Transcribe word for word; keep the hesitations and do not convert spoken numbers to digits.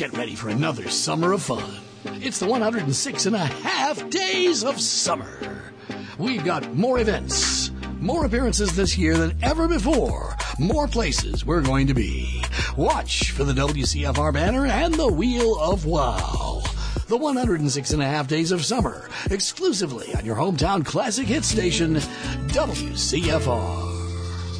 Get ready for another summer of fun. It's the one hundred six and a half days of summer. We've got more events, more appearances this year than ever before, more places we're going to be. Watch for the W C F R banner and the Wheel of Wow. The one hundred six and a half days of summer, exclusively on your hometown classic hit station, W C F R.